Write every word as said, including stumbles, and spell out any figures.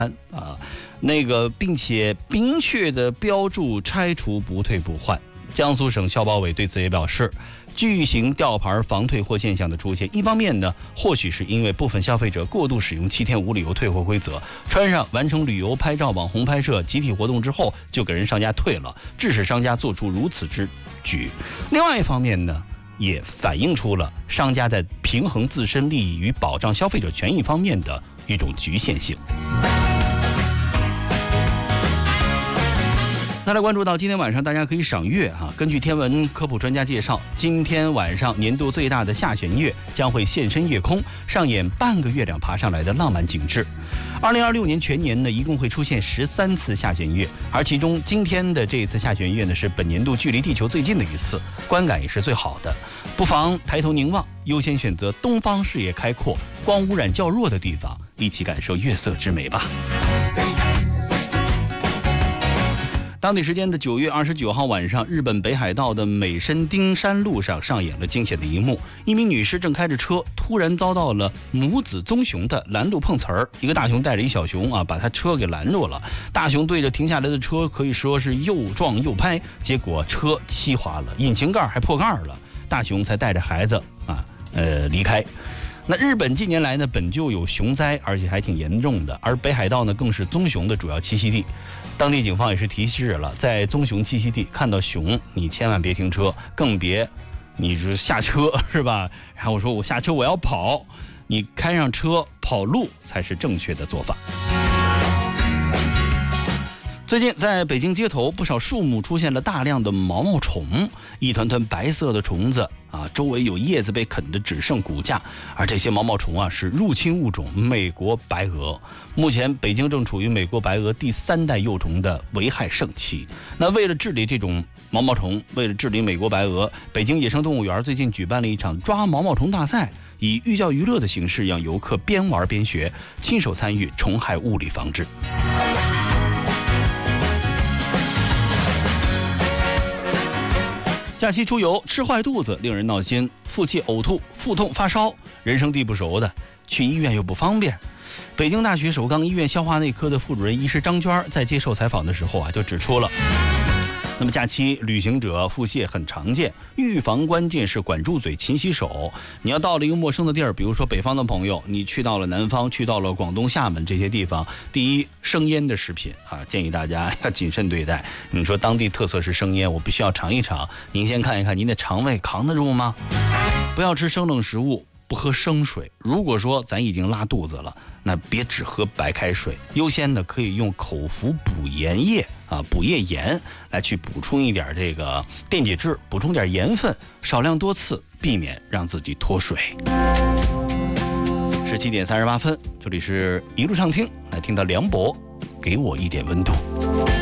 啊，那个并且明确的标注拆除不退不换。江苏省消保委对此也表示，巨型吊牌防退货现象的出现，一方面呢，或许是因为部分消费者过度使用七天无理由退货规则，穿上完成旅游、拍照、网红拍摄、集体活动之后就给人商家退了，致使商家做出如此之举。另外一方面呢，也反映出了商家在平衡自身利益与保障消费者权益方面的一种局限性。再来关注到今天晚上大家可以赏月哈、啊。根据天文科普专家介绍，今天晚上年度最大的下弦月将会现身夜空，上演半个月亮爬上来的浪漫景致。二零二六年全年呢，一共会出现十三次下弦月，而其中今天的这一次下弦月呢，是本年度距离地球最近的一次，观感也是最好的。不妨抬头凝望，优先选择东方视野开阔、光污染较弱的地方，一起感受月色之美吧。当地时间的九月二十九号晚上，日本北海道的美深丁山路上上演了惊险的一幕。一名女士正开着车，突然遭到了母子棕熊的拦路碰瓷儿。一个大熊带着一小熊啊，把他车给拦住了。大熊对着停下来的车可以说是又撞又拍，结果车漆滑了，引擎盖还破盖了。大熊才带着孩子啊，呃离开。那日本近年来呢，本就有熊灾，而且还挺严重的，而北海道呢，更是棕熊的主要栖息地。当地警方也是提示了，在棕熊栖息地看到熊，你千万别停车，更别你是下车，是吧？然后我说我下车我要跑，你开上车跑路才是正确的做法。最近在北京街头，不少树木出现了大量的毛毛虫，一团团白色的虫子啊，周围有叶子被啃得只剩骨架，而这些毛毛虫啊是入侵物种美国白蛾。目前北京正处于美国白蛾第三代幼虫的危害盛期。那为了治理这种毛毛虫，为了治理美国白蛾，北京野生动物园最近举办了一场抓毛毛虫大赛，以寓教于乐的形式，让游客边玩边学，亲手参与虫害物理防治。假期出游吃坏肚子令人闹心，腹泻呕吐、腹痛发烧，人生地不熟的，去医院又不方便。北京大学首钢医院消化内科的副主任医师张娟在接受采访的时候啊，就指出了，那么假期旅行者腹泻很常见，预防关键是管住嘴、勤洗手。你要到了一个陌生的地儿，比如说北方的朋友，你去到了南方，去到了广东厦门这些地方，第一，生腌的食品啊，建议大家要谨慎对待。你说当地特色是生腌，我必须要尝一尝，您先看一看您的肠胃扛得住吗？不要吃生冷食物，不喝生水。如果说咱已经拉肚子了，那别只喝白开水，优先的可以用口服补盐液啊，补液盐来去补充一点这个电解质，补充点盐分，少量多次，避免让自己脱水。十七点三十八分，这里是一路畅听，来听到梁博，给我一点温度。